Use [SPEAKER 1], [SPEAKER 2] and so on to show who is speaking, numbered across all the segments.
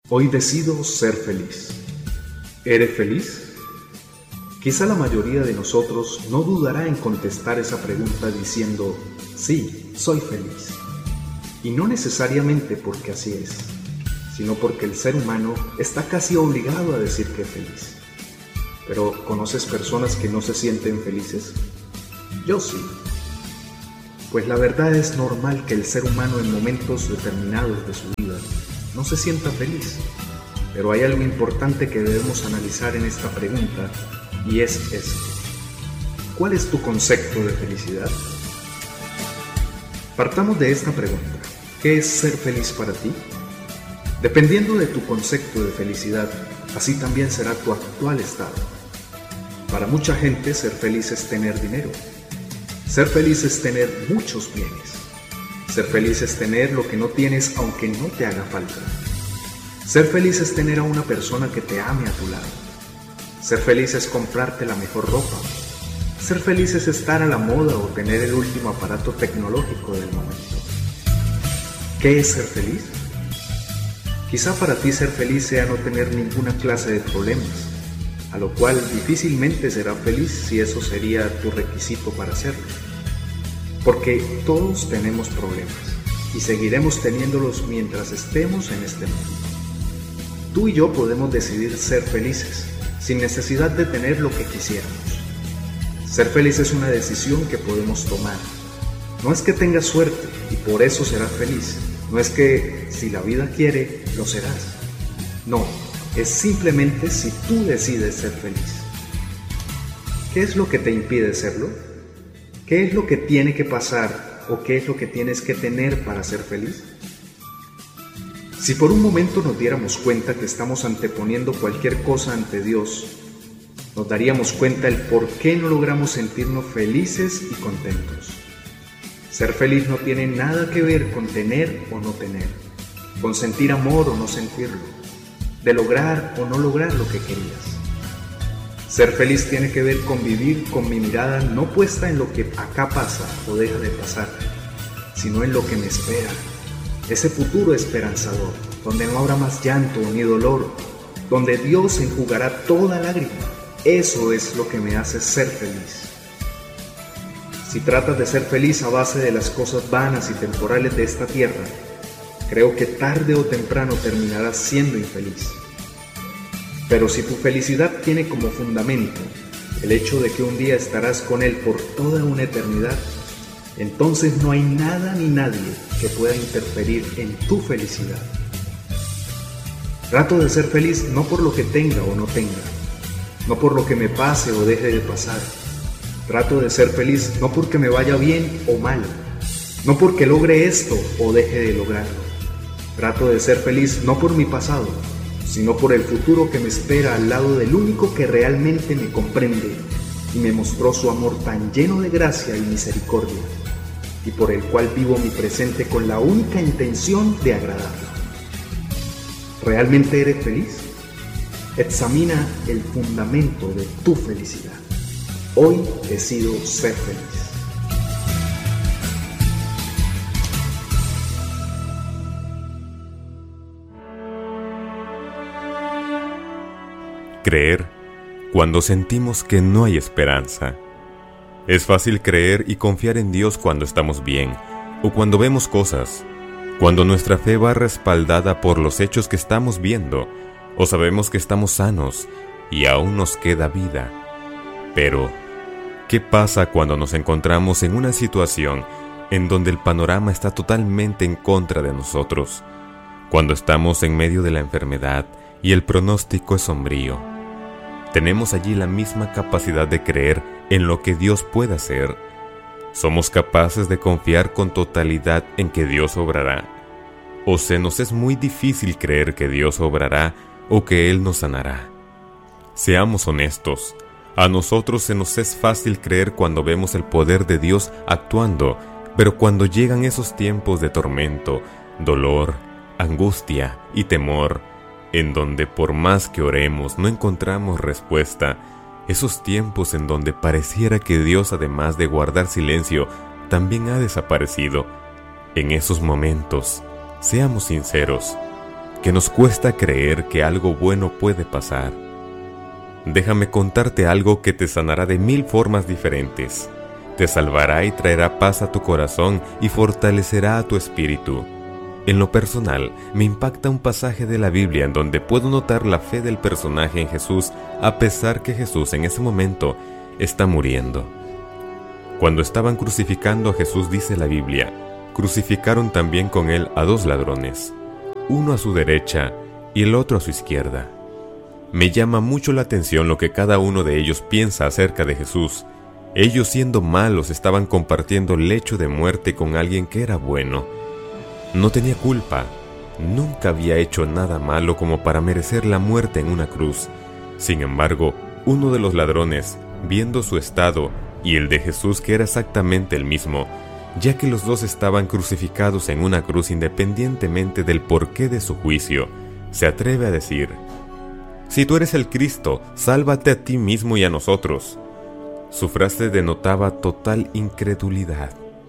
[SPEAKER 1] Hoy decido ser feliz. ¿Eres feliz? Quizá la mayoría de nosotros no dudará en contestar esa pregunta diciendo, sí, soy feliz. Y no necesariamente porque así es, sino porque el ser humano está casi obligado a decir que es feliz. Pero, ¿conoces personas que no se sienten felices? Yo sí. Pues la verdad es normal que el ser humano en momentos determinados de su vida no se sienta feliz. Pero hay algo importante que debemos analizar en esta pregunta y es esto. ¿Cuál es tu concepto de felicidad? Partamos de esta pregunta. ¿Qué es ser feliz para ti? Dependiendo de tu concepto de felicidad, así también será tu actual estado. Para mucha gente, ser feliz es tener dinero. Ser feliz es tener muchos bienes. Ser feliz es tener lo que no tienes aunque no te haga falta. Ser feliz es tener a una persona que te ame a tu lado. Ser feliz es comprarte la mejor ropa. Ser feliz es estar a la moda o tener el último aparato tecnológico del momento. ¿Qué es ser feliz? Quizá para ti ser feliz sea no tener ninguna clase de problemas, a lo cual difícilmente serás feliz si eso sería tu requisito para hacerlo. Porque todos tenemos problemas y seguiremos teniéndolos mientras estemos en este mundo. Tú y yo podemos decidir ser felices sin necesidad de tener lo que quisiéramos. Ser feliz es una decisión que podemos tomar. No es que tengas suerte y por eso serás feliz. No es que si la vida quiere, lo serás. No, es simplemente si tú decides ser feliz. ¿Qué es lo que te impide serlo? ¿Qué es lo que tiene que pasar o qué es lo que tienes que tener para ser feliz? Si por un momento nos diéramos cuenta que estamos anteponiendo cualquier cosa ante Dios, nos daríamos cuenta el por qué no logramos sentirnos felices y contentos. Ser feliz no tiene nada que ver con tener o no tener, con sentir amor o no sentirlo, de lograr o no lograr lo que querías. Ser feliz tiene que ver con vivir con mi mirada no puesta en lo que acá pasa o deja de pasar, sino en lo que me espera, ese futuro esperanzador, donde no habrá más llanto ni dolor, donde Dios enjugará toda lágrima. Eso es lo que me hace ser feliz. Si tratas de ser feliz a base de las cosas vanas y temporales de esta tierra, creo que tarde o temprano terminarás siendo infeliz. Pero si tu felicidad tiene como fundamento el hecho de que un día estarás con Él por toda una eternidad, entonces no hay nada ni nadie que pueda interferir en tu felicidad. Trato de ser feliz no por lo que tenga o no tenga, no por lo que me pase o deje de pasar. Trato de ser feliz no porque me vaya bien o mal, no porque logre esto o deje de lograrlo. Trato de ser feliz no por mi pasado, sino por el futuro que me espera al lado del único que realmente me comprende y me mostró su amor tan lleno de gracia y misericordia, y por el cual vivo mi presente con la única intención de agradarlo. ¿Realmente eres feliz? Examina el fundamento de tu felicidad. Hoy decido ser feliz.
[SPEAKER 2] Creer cuando sentimos que no hay esperanza. Es fácil creer y confiar en Dios cuando estamos bien o cuando vemos cosas, cuando nuestra fe va respaldada por los hechos que estamos viendo o sabemos que estamos sanos y aún nos queda vida. Pero, ¿qué pasa cuando nos encontramos en una situación en donde el panorama está totalmente en contra de nosotros? Cuando estamos en medio de la enfermedad y el pronóstico es sombrío. ¿Tenemos allí la misma capacidad de creer en lo que Dios puede hacer? ¿Somos capaces de confiar con totalidad en que Dios obrará? ¿O se nos es muy difícil creer que Dios obrará o que Él nos sanará? Seamos honestos, a nosotros se nos es fácil creer cuando vemos el poder de Dios actuando, pero cuando llegan esos tiempos de tormento, dolor, angustia y temor, en donde por más que oremos no encontramos respuesta, esos tiempos en donde pareciera que Dios, además de guardar silencio, también ha desaparecido, en esos momentos, seamos sinceros, que nos cuesta creer que algo bueno puede pasar. Déjame contarte algo que te sanará de 1000 formas diferentes. Te salvará y traerá paz a tu corazón y fortalecerá a tu espíritu. En lo personal, me impacta un pasaje de la Biblia en donde puedo notar la fe del personaje en Jesús, a pesar que Jesús en ese momento está muriendo. Cuando estaban crucificando a Jesús, dice la Biblia, crucificaron también con él a 2 ladrones, uno a su derecha y el otro a su izquierda. Me llama mucho la atención lo que cada uno de ellos piensa acerca de Jesús. Ellos, siendo malos, estaban compartiendo lecho de muerte con alguien que era bueno. No tenía culpa, nunca había hecho nada malo como para merecer la muerte en una cruz. Sin embargo, uno de los ladrones, viendo su estado y el de Jesús, que era exactamente el mismo, ya que los dos estaban crucificados en una cruz independientemente del porqué de su juicio, se atreve a decir: «Si tú eres el Cristo, sálvate a ti mismo y a nosotros». Su frase denotaba total incredulidad,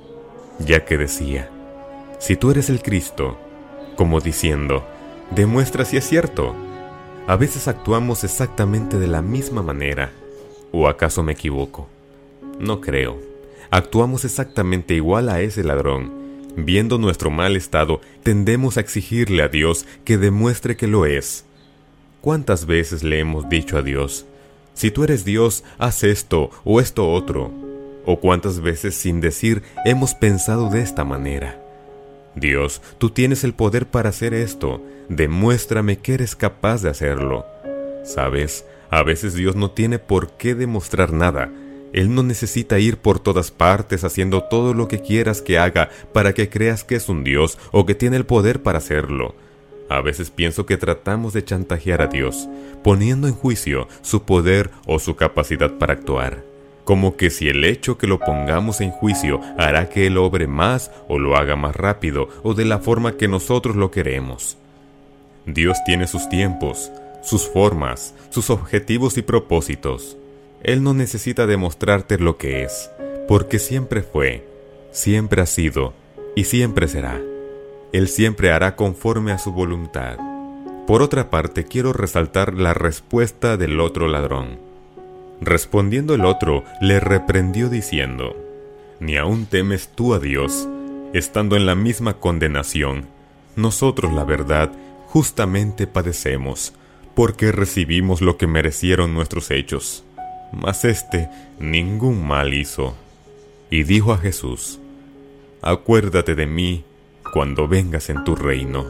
[SPEAKER 2] ya que decía: «Si tú eres el Cristo», como diciendo: «Demuestra si es cierto». A veces actuamos exactamente de la misma manera. ¿O acaso me equivoco? No creo. Actuamos exactamente igual a ese ladrón. Viendo nuestro mal estado, tendemos a exigirle a Dios que demuestre que lo es. ¿Cuántas veces le hemos dicho a Dios: «Si tú eres Dios, haz esto o esto otro»? ¿O cuántas veces sin decir hemos pensado de esta manera: «Dios, tú tienes el poder para hacer esto, demuéstrame que eres capaz de hacerlo»? ¿Sabes? A veces Dios no tiene por qué demostrar nada. Él no necesita ir por todas partes haciendo todo lo que quieras que haga para que creas que es un Dios o que tiene el poder para hacerlo. A veces pienso que tratamos de chantajear a Dios, poniendo en juicio su poder o su capacidad para actuar. Como que si el hecho que lo pongamos en juicio hará que Él obre más o lo haga más rápido o de la forma que nosotros lo queremos. Dios tiene sus tiempos, sus formas, sus objetivos y propósitos. Él no necesita demostrarte lo que es, porque siempre fue, siempre ha sido y siempre será. Él siempre hará conforme a su voluntad. Por otra parte, quiero resaltar la respuesta del otro ladrón. Respondiendo el otro, le reprendió diciendo: «¿Ni aún temes tú a Dios, estando en la misma condenación? Nosotros, la verdad, justamente padecemos, porque recibimos lo que merecieron nuestros hechos. Mas éste ningún mal hizo». Y dijo a Jesús: «Acuérdate de mí cuando vengas en tu reino».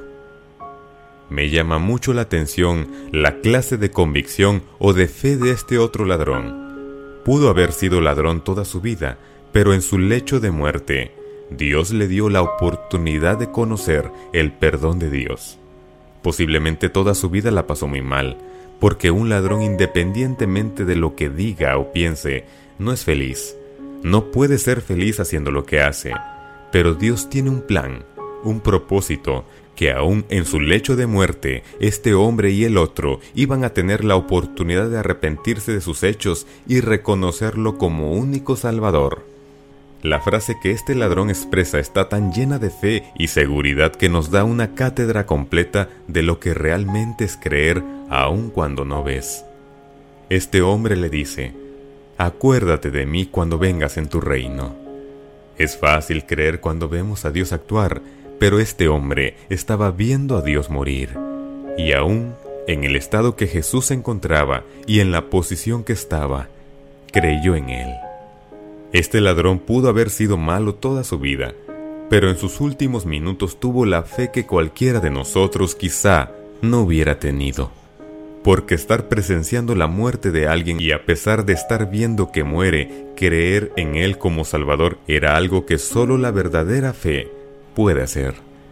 [SPEAKER 2] Me llama mucho la atención la clase de convicción o de fe de este otro ladrón. Pudo haber sido ladrón toda su vida, pero en su lecho de muerte, Dios le dio la oportunidad de conocer el perdón de Dios. Posiblemente toda su vida la pasó muy mal, porque un ladrón, independientemente de lo que diga o piense, no es feliz. No puede ser feliz haciendo lo que hace. Pero Dios tiene un plan, un propósito, que aún en su lecho de muerte, este hombre y el otro iban a tener la oportunidad de arrepentirse de sus hechos y reconocerlo como único Salvador. La frase que este ladrón expresa está tan llena de fe y seguridad que nos da una cátedra completa de lo que realmente es creer aun cuando no ves. Este hombre le dice: «Acuérdate de mí cuando vengas en tu reino». Es fácil creer cuando vemos a Dios actuar, pero este hombre estaba viendo a Dios morir, y aún en el estado que Jesús se encontraba y en la posición que estaba, creyó en Él. Este ladrón pudo haber sido malo toda su vida, pero en sus últimos minutos tuvo la fe que cualquiera de nosotros quizá no hubiera tenido. Porque estar presenciando la muerte de alguien y a pesar de estar viendo que muere, creer en Él como Salvador era algo que solo la verdadera fe puede hacer.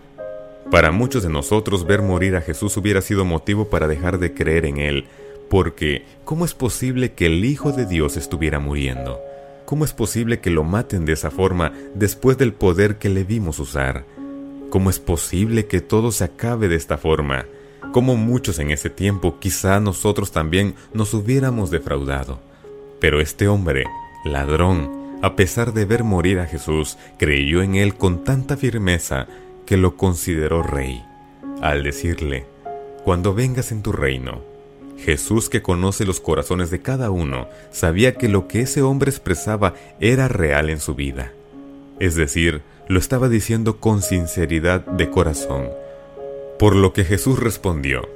[SPEAKER 2] Para muchos de nosotros, ver morir a Jesús hubiera sido motivo para dejar de creer en Él, porque ¿cómo es posible que el Hijo de Dios estuviera muriendo? ¿Cómo es posible que lo maten de esa forma después del poder que le vimos usar? ¿Cómo es posible que todo se acabe de esta forma? Como muchos en ese tiempo, quizá nosotros también nos hubiéramos defraudado. Pero este hombre, ladrón, a pesar de ver morir a Jesús, creyó en Él con tanta firmeza que lo consideró rey, al decirle: cuando vengas en tu reino. Jesús, que conoce los corazones de cada uno, sabía que lo que ese hombre expresaba era real en su vida. Es decir, lo estaba diciendo con sinceridad de corazón. Por lo que Jesús respondió: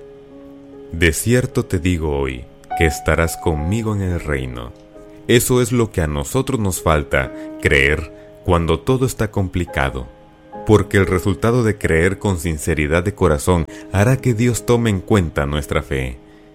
[SPEAKER 2] de cierto te digo hoy, que estarás conmigo en el reino. Eso es lo que a nosotros nos falta, creer cuando todo está complicado. Porque el resultado de creer con sinceridad de corazón hará que Dios tome en cuenta nuestra fe.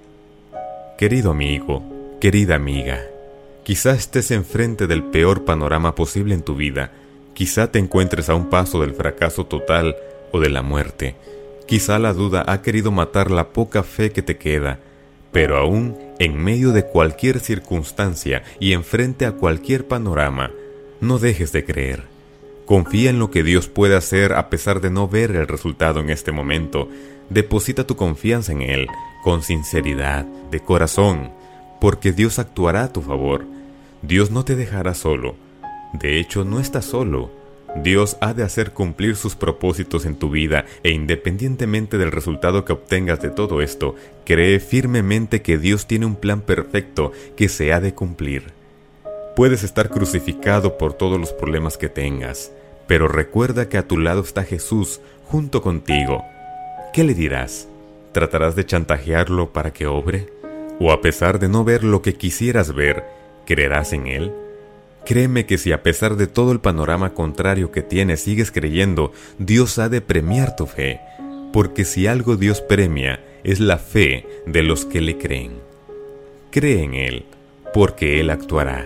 [SPEAKER 2] Querido amigo, querida amiga, quizá estés enfrente del peor panorama posible en tu vida. Quizá te encuentres a un paso del fracaso total o de la muerte. Quizá la duda ha querido matar la poca fe que te queda. Pero aún en medio de cualquier circunstancia y enfrente a cualquier panorama, no dejes de creer. Confía en lo que Dios puede hacer a pesar de no ver el resultado en este momento. Deposita tu confianza en Él, con sinceridad, de corazón, porque Dios actuará a tu favor. Dios no te dejará solo. De hecho, no estás solo. Dios ha de hacer cumplir sus propósitos en tu vida, e independientemente del resultado que obtengas de todo esto, cree firmemente que Dios tiene un plan perfecto que se ha de cumplir. Puedes estar crucificado por todos los problemas que tengas, pero recuerda que a tu lado está Jesús, junto contigo. ¿Qué le dirás? ¿Tratarás de chantajearlo para que obre? ¿O a pesar de no ver lo que quisieras ver, creerás en Él? Créeme que si a pesar de todo el panorama contrario que tienes sigues creyendo, Dios ha de premiar tu fe, porque si algo Dios premia es la fe de los que le creen. Cree en Él, porque Él actuará.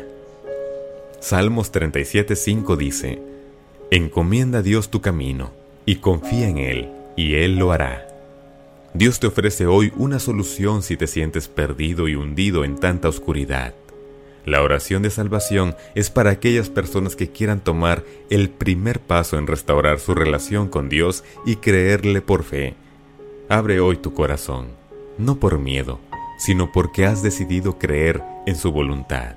[SPEAKER 2] Salmos 37:5 dice: encomienda a Dios tu camino, y confía en Él, y Él lo hará. Dios te ofrece hoy una solución si te sientes perdido y hundido en tanta oscuridad. La oración de salvación es para aquellas personas que quieran tomar el primer paso en restaurar su relación con Dios y creerle por fe. Abre hoy tu corazón, no por miedo, sino porque has decidido creer en su voluntad.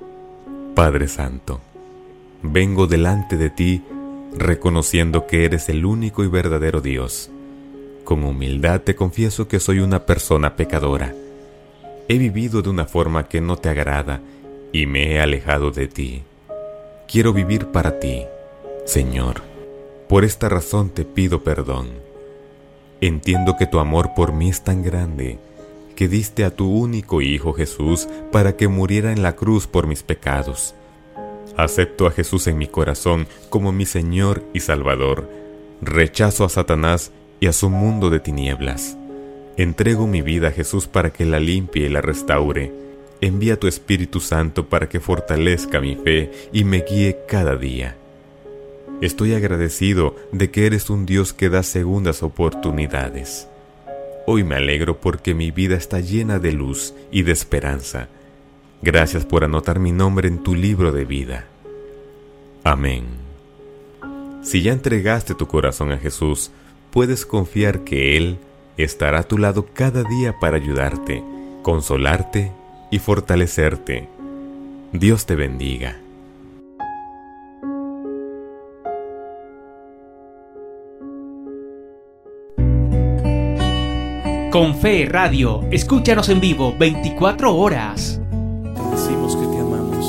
[SPEAKER 2] Padre Santo, vengo delante de ti reconociendo que eres el único y verdadero Dios. Con humildad te confieso que soy una persona pecadora. He vivido de una forma que no te agrada y me he alejado de ti. Quiero vivir para ti, Señor. Por esta razón te pido perdón. Entiendo que tu amor por mí es tan grande, que diste a tu único Hijo Jesús para que muriera en la cruz por mis pecados. Acepto a Jesús en mi corazón como mi Señor y Salvador. Rechazo a Satanás y a su mundo de tinieblas. Entrego mi vida a Jesús para que la limpie y la restaure. Envía tu Espíritu Santo para que fortalezca mi fe y me guíe cada día. Estoy agradecido de que eres un Dios que da segundas oportunidades. Hoy me alegro porque mi vida está llena de luz y de esperanza. Gracias por anotar mi nombre en tu libro de vida. Amén. Si ya entregaste tu corazón a Jesús, puedes confiar que Él estará a tu lado cada día para ayudarte, consolarte y fortalecerte. Dios te bendiga.
[SPEAKER 3] Con Fe Radio, escúchanos en vivo 24 horas.
[SPEAKER 4] Te decimos que te amamos.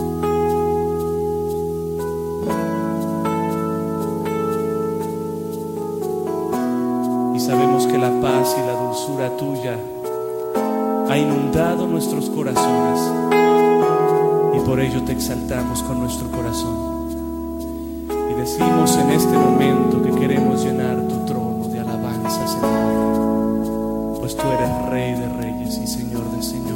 [SPEAKER 4] Y sabemos que la paz y la dulzura tuya ha inundado nuestros corazones, y por ello te exaltamos con nuestro corazón. Y decimos en este momento que queremos llenar tu trono de alabanza, Señor, pues tú eres Rey de Reyes y Señor